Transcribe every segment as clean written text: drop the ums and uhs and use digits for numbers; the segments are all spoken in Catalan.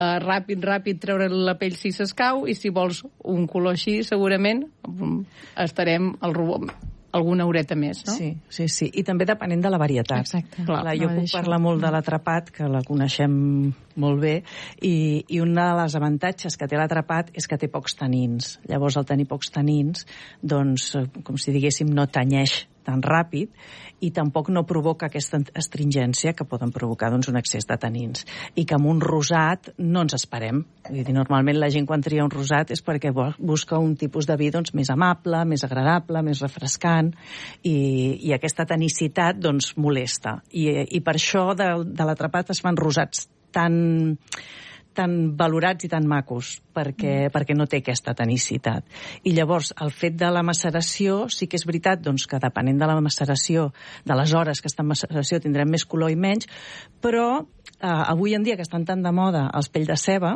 ràpid treure la pell si s'escau, i si vols un color així, segurament estarem al robot alguna horeta més, no? Sí. I també depenent de la varietat. Exacte. Clar, jo puc parlar molt de l'atrapat, que la coneixem molt bé, i un dels avantatges que té l'atrapat és que té pocs tanins. Llavors, al tenir pocs tanins, doncs, com si diguéssim, no tenyeix tan ràpid i tampoc no provoca aquesta astringència que poden provocar un excés de tanins. I que amb un rosat no ens esperem. Vull dir, normalment la gent quan tria un rosat és perquè busca un tipus de vi més amable, més agradable, més refrescant, i aquesta tanicitat molesta. I per això de l'atrapat es fan rosats tan valorats i tan macos, perquè no té aquesta tanicitat. I llavors, el fet de la maceració, sí que és veritat que depenent de la maceració, de les hores que està en maceració, tindrem més color i menys, però avui en dia, que estan tan de moda els pells de ceba,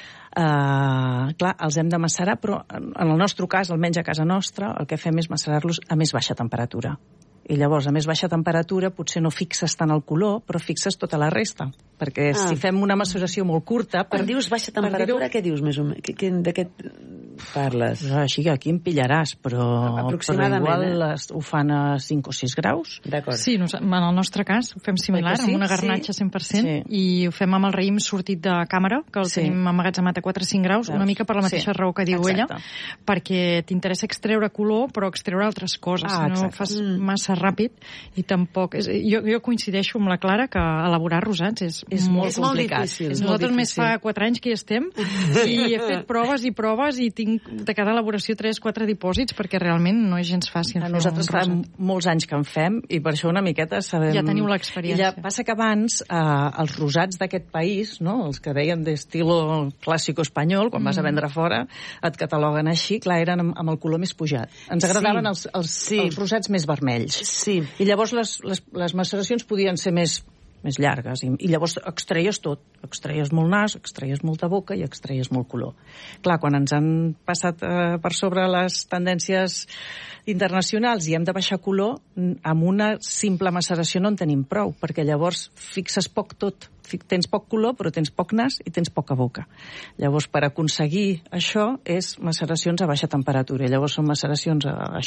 clar, els hem de macerar, però en el nostre cas, almenys a casa nostra, el que fem és macerar-los a més baixa temperatura. I llavors, a més baixa temperatura, potser no fixes tant el color, però fixes tota la resta. Perquè si fem una maceració molt curta... Quan dius baixa temperatura, què dius més o menys? De què parles? Així que aquí em pillaràs, però igual ho fan a 5 o 6 graus. D'acord. Sí, en el nostre cas ho fem similar, amb una garnatxa 100%, i ho fem amb el raïm sortit de càmera, que el tenim emmagatzemat a 4 o 5 graus, una mica per la mateixa raó que diu ella, perquè t'interessa extreure color, però extreure altres coses. Si no fas massa ràpid, i tampoc... Jo coincideixo amb la Clara que elaborar rosats és molt complicat. Difícil. Nosaltres més fa 4 anys que hi estem, i he fet proves i proves, i tinc de cada elaboració 3-4 dipòsits, perquè realment no és gens fàcil. Nosaltres fa molts anys que en fem, i per això una miqueta sabem... Ja teniu l'experiència. I passa que abans, els rosats d'aquest país, no? Els que deien d'estilo clàssico espanyol, quan vas a vendre fora, et cataloguen així, clar, eren amb el color més pujat. Ens agradaven els rosats més vermells. Sí. I llavors les maceracions podien ser més llargues, i llavors extreies tot. Extreies molt nas, extreies molta boca i extreies molt color. Clar, quan ens han passat per sobre les tendències internacionals i hem de baixar color, amb una simple maceració no en tenim prou, perquè llavors fixes poc tot. Tens poc color, però tens poc nas i tens poca boca. Llavors, per aconseguir això, és maceracions a baixa temperatura. I llavors són maceracions a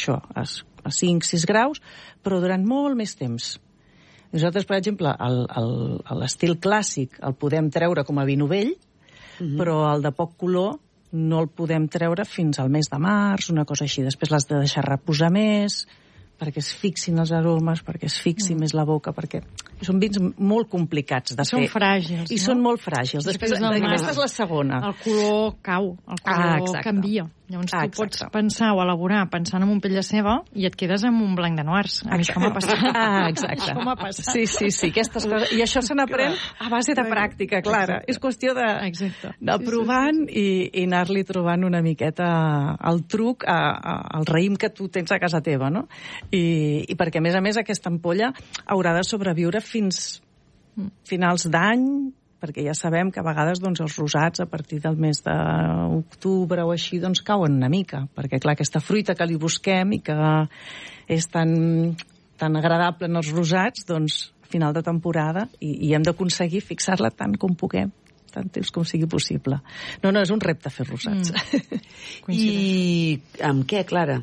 5-6 graus, però durant molt més temps. Nosaltres, per exemple, l'estil clàssic el podem treure com a vi novell, però el de poc color no el podem treure fins al mes de març, una cosa així. Després l'has de deixar reposar més, perquè es fixin els aromes, perquè es fixi més la boca, perquè són vins molt complicats de fer. Són fràgils, I són molt fràgils. Després, aquesta és la segona. El color cau, el color canvia. Llavors tu pots pensar o elaborar pensant en un pell de ceba i et quedes amb un blanc de noirs. A mi això m'ha passat. Exacte. Això m'ha passat. Sí, aquestes coses. I això se n'aprèn a base de pràctica, Clara. És qüestió de provant i anar-li trobant una miqueta el truc al raïm que tu tens a casa teva, no? I perquè, a més, aquesta ampolla haurà de sobreviure fins finals d'any, perquè ja sabem que a vegades els rosats a partir del mes d'octubre o així cauen una mica, perquè clar, aquesta fruita que li busquem i que és tan agradable en els rosats, a final de temporada, i hem d'aconseguir fixar-la tant com puguem, tant temps com sigui possible. No, és un repte fer rosats. I amb què, Clara?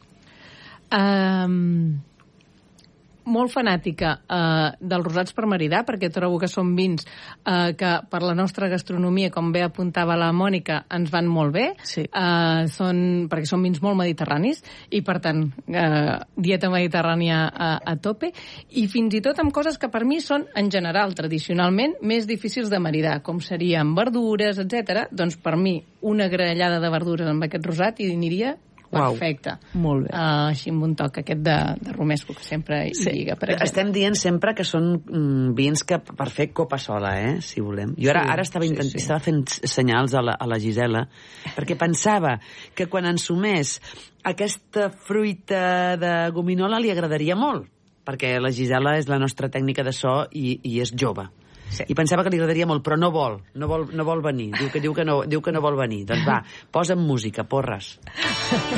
Molt fanàtica dels rosats per maridar, perquè trobo que són vins que per la nostra gastronomia, com bé apuntava la Mònica, ens van molt bé, perquè són vins molt mediterranis, i per tant, dieta mediterrània a tope, i fins i tot amb coses que per mi són, en general, tradicionalment, més difícils de maridar, com serien verdures, etc. Doncs per mi, una grellada de verdures amb aquest rosat hi aniria perfecte. Molt bé. Així amb un toc aquest de romesco, que sempre hi lliga, per exemple. Estem dient sempre que són vins que per fer copa sola, si volem. Jo ara estava fent senyals a la Gisela, perquè pensava que quan ensumés aquesta fruita de gominola li agradaria molt, perquè la Gisela és la nostra tècnica de so i és jove. I pensava que li agradaria molt, però no vol venir. Diu que no vol venir. Doncs va, posa'm música, porres.